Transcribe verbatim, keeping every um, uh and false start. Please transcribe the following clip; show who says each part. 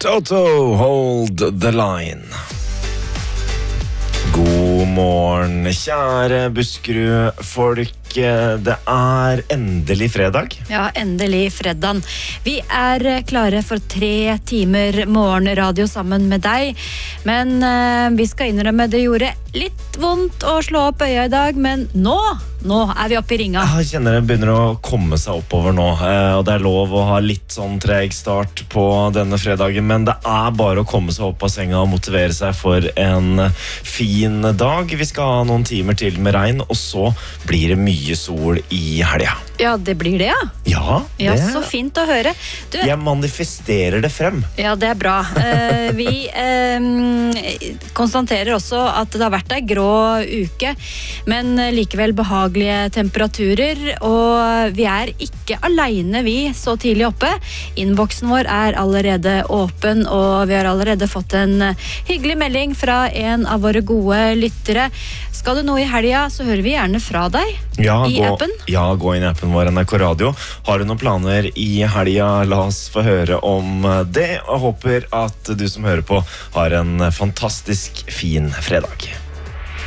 Speaker 1: Toto, hold the line. God morgen, kjære Buskerud-folk. Det er endelig fredag.
Speaker 2: Ja, endelig fredag. Vi er klare for tre timer morgenradio sammen med deg. Men uh, vi skal innrømme det gjorde litt vondt å slå opp øya i dag, men nå, nå er vi oppe i ringa.
Speaker 1: Jeg kjenner det begynner å komme seg oppover nå, og det er lov å ha litt sånn treg start på denne fredagen, men det er bare å komme seg opp av senga og motivere seg for en fin dag. Vi skal ha noen timer til med regn, og så blir det mye sol i helga.
Speaker 2: Ja, det blir det, ja.
Speaker 1: Ja, det...
Speaker 2: Ja, så fint å høre. Du...
Speaker 1: Jeg manifesterer det frem.
Speaker 2: Ja, det er bra. Uh, vi uh, konstaterer også at det har vært en grå uke, men likevel behagelige temperaturer, og vi er ikke alene vi så tidlig oppe. Innboksen vår er allerede åpen, og vi har allerede fått en hyggelig melding fra en av våre gode lyttere. Skal du noe i helga, så hører vi gjerne fra deg
Speaker 1: ja,
Speaker 2: i
Speaker 1: gå,
Speaker 2: appen.
Speaker 1: Ja, gå inn i appen vår N R K Radio. Har du noen planer i helga? La oss få høre om det, og håper at du som hører på har en fantastisk fin fredag.